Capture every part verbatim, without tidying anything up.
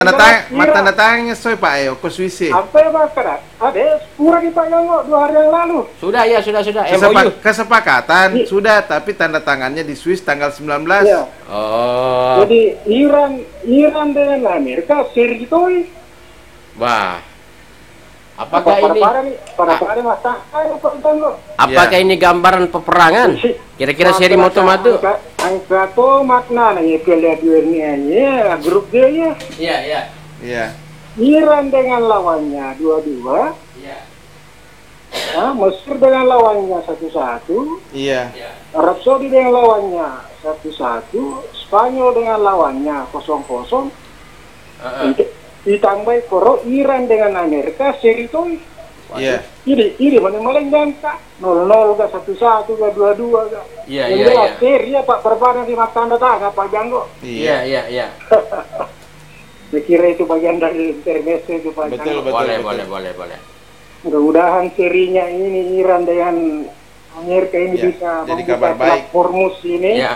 Tanda tangan, tanda tangannya soy Pak Ayo ke Swiss. Apa ya Pak? Ada kurang di Pak Janggo dua hari yang lalu. Sudah ya, sudah sudah. Kesepa M O U. Kesepakatan I sudah, tapi tanda tangannya di Swiss tanggal sembilan belas. Ya. Oh. Jadi Iran Iran dengan Amerika seri itu. Wah. Apakah apa, ini? Pada nih, pada pada masa ayo Pak Janggo. Apakah ya. ini gambaran peperangan? Kira-kira seri moto-matu? Angka to makna nih kelihatannya ya grup dia ya. Iya, iya. Iya. Iran dengan lawannya dua-dua. Iya. Nah, Mesir dengan lawannya satu-satu. Iya. Arab Saudi dengan lawannya satu-satu. Spanyol dengan lawannya kosong-kosong. Uh-uh. Ditambah koro Iran dengan Amerika seri itu. Iya. Ini ini mana maling jangka nol nol ke satu satu ke dua dua ke. Iya, Yang iya, jelas iya. seri ya Pak perpadan di tanda tangan Pak Janggo. Iya, iya, iya. Saya kira itu bagian dari intermezzo itu Pak Betul, Janggo. betul. Boleh, boleh, boleh, boleh. Mudah-mudahan serinya ini Iran dengan Amerika ini Ya, bisa jadi membuka kabar baik. Hormuz ini. Iya.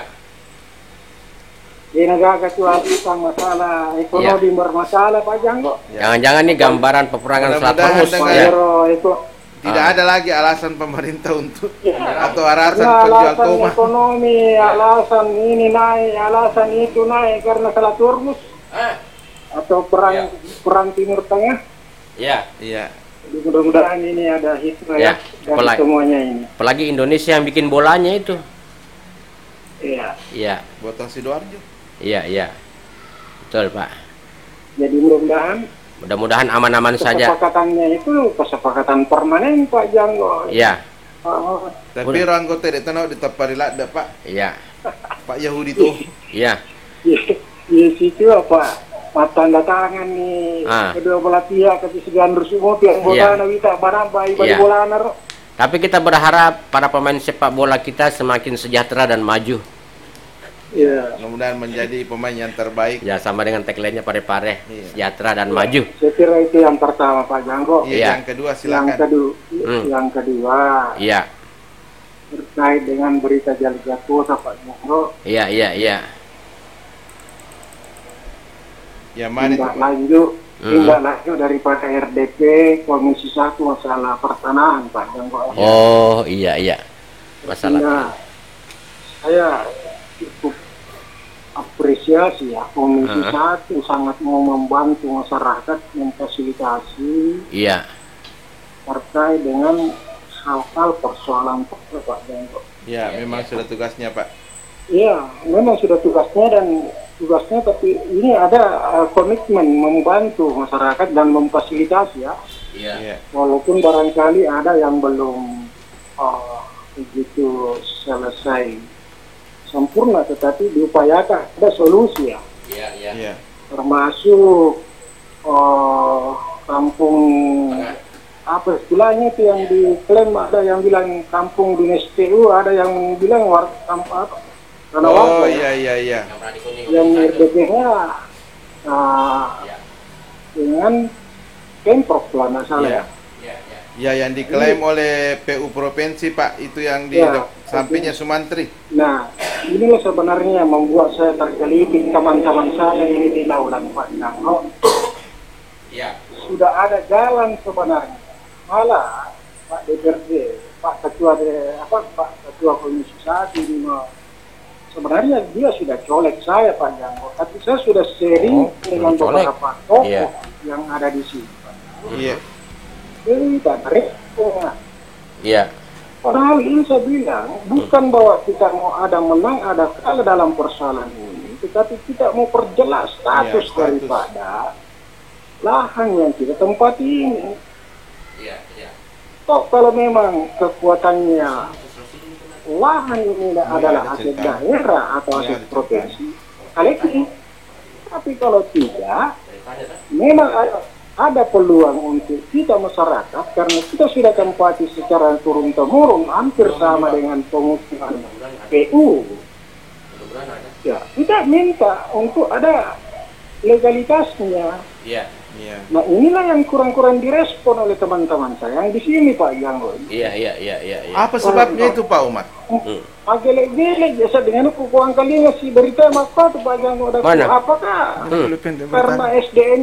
Di negara kecuali masalah ekonomi bermasalah Pak Janggo. Ya. Jangan-jangan nih gambaran peperangan Selat Mudah-mudahan Hormuz. dengan- Ya. Pero itu Tidak Ah. ada lagi alasan pemerintah untuk ya, atau alasan karena penjual alasan rumah. ekonomi, alasan ini naik, alasan itu naik karena Selat Hormuz Ah. atau perang Ya. perang Timur Tengah. Iya. Iya. Jadi mudah-mudahan ini ada hikmah Ya, ya dari apalagi- semuanya ini. Apalagi Indonesia yang bikin bolanya itu. Iya. Iya, Buatan Sidoarjo. iya, iya. Betul, Pak. Jadi mudah-mudahan Mudah-mudahan aman-aman saja. kesepakatannya itu kesepakatan permanen Pak Janggo. Iya, Oh, Tapi orang kota itu tahu di Taparila ada Pak iya, Pak Yahudi tuh. iya. di, di situ apa tanda tangan nih Ah. kedua belah pihak kesediaan semua pihak bola Iya. kita barang baik bagi Iya. bola anar. Tapi kita berharap para pemain sepak bola kita semakin sejahtera dan maju. Iya. Mudah-mudahan menjadi pemain yang terbaik. Ya, sama dengan tagline-nya Pare-Pare, Iya. sejahtera dan maju. Saya kira itu yang pertama Pak Janggo. Iya, Iya. yang kedua Yang silakan. kedua, Hmm. yang kedua Iya, terkait dengan berita jatuh Pak Janggo. iya, iya, iya. Yang mana itu? Tindak Pak? lanjut, Hmm. tindak lanjut daripada R D P Komisi satu masalah pertanahan Pak Janggo. Oh, iya, iya. Masalah. Nah, saya cukup apresiasi ya Komisi Uh-huh. satu sangat mau membantu masyarakat memfasilitasi Iya, terkait dengan hal-hal persoalan Pak Janggo. Ya, Iya, memang iya. sudah tugasnya Pak. Iya, memang sudah tugasnya dan tugasnya tapi ini ada uh, komitmen membantu masyarakat dan memfasilitasi ya. iya. Iya. Walaupun barangkali ada yang belum uh, begitu selesai sempurna, tetapi diupayakan ada solusi ya. Iya, iya. Iya. Termasuk uh, kampung apa istilahnya itu yang diklaim, ada yang bilang kampung dinas P U, ada yang bilang war kampung apa tanah Oh warga iya iya iya. yang R D P-nya uh, Iya. dengan Pemprov kalau nggak salah Iya. ya. Iya, iya. Ya, yang diklaim oleh P U provinsi Pak, itu yang di Ya, sampingnya Sumantri. Nah, inilah sebenarnya yang membuat saya tergelitik teman-teman saya ini di Laulan Pak Janggo. Iya. Sudah ada jalan sebenarnya. Malah Pak D P R D, Pak Ketua de, apa Pak Ketua Komisi satu ini mau- sebenarnya dia sudah colek saya Pak Janggo. Tapi saya sudah sharing Oh, dengan sudah colek. beberapa tokoh Iya. yang ada di sini. Iya. Jadi tak respon. Iya. Padahal ini saya bilang, bukan bahwa kita mau ada menang, ada kalah dalam persoalan ini, tetapi kita mau perjelas status, Iya, status. daripada lahan yang kita tempati ini. Iya, iya. Toh kalau memang kekuatannya lahan ini Iya, adalah ada aset cerita. daerah atau Iya, aset ada provinsi, kali tapi kalau tidak, memang ada, ada peluang untuk kita masyarakat karena kita sudah tempati secara turun-temurun hampir sama dengan pemukiman P U. Ya, kita minta untuk ada legalitasnya. Iya. Iya. Nah inilah yang kurang-kurang direspon oleh teman-teman saya yang di sini Pak Janggo. Iya, iya, iya, iya. iya. Apa sebabnya itu Pak Umat? Hmm. Agelek-gelek jasa dengan kukuang kalinya si berita maka tuh Pak Janggo. Mana? Apakah Hmm. karena S D M